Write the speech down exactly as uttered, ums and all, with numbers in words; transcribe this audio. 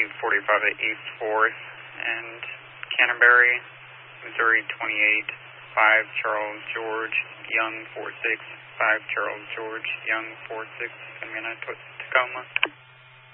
eight forty-five at East fourth, and Canterbury, Missouri twenty-eight, five Charles George, Young four six, five Charles George, Young four six, coming in at Tacoma.